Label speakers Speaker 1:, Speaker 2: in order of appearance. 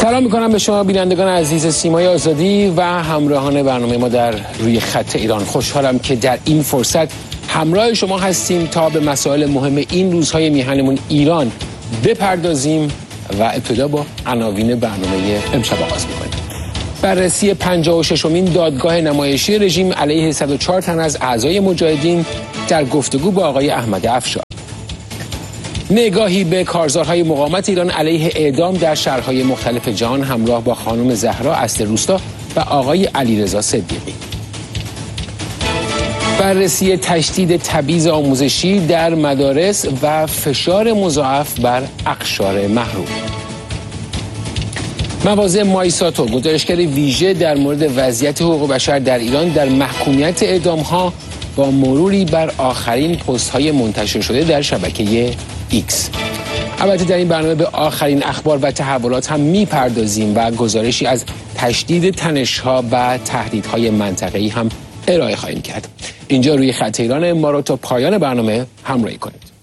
Speaker 1: سلام میکنم به شما بینندگان عزیز سیمای آزادی و همراهان برنامه ما در روی خط ایران. خوشحالم که در این فرصت همراه شما هستیم تا به مسائل مهم این روزهای میهنمون ایران بپردازیم و ابتدا با عناوین برنامه امشب آغاز میکنیم. بررسی 56مین دادگاه نمایشی رژیم علیه 104 تن از اعضای مجاهدین در گفتگو با آقای احمد افشار. نگاهی به کارزارهای مقاومت ایران علیه اعدام در شهرهای مختلف جهان همراه با خانم زهرا اصل روستا و آقای علیرضا صدیقی. بررسی تشدید تبعیض آموزشی در مدارس و فشار مضاعف بر اقشار محروم. مواضع مایساتو، گزارشگر ویژه در مورد وضعیت حقوق بشر در ایران در محکومیت اعدام‌ها با مروری بر آخرین پست‌های منتشر شده در شبکه ایکس. البته در این برنامه به آخرین اخبار و تحولات هم میپردازیم و گزارشی از تشدید تنش‌ها و تهدیدهای منطقه‌ای هم ارائه خواهیم کرد. اینجا روی خط ایران، ما رو تا پایان برنامه همراهی کنید.